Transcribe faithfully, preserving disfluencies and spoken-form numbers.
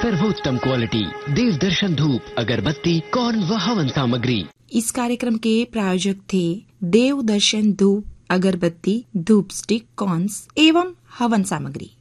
सर्वोत्तम क्वालिटी देव दर्शन धूप अगरबत्ती कौन व हवन सामग्री। इस कार्यक्रम के प्रायोजक थे देव दर्शन धूप अगरबत्ती धूप स्टिक कॉर्न्स एवं हवन सामग्री।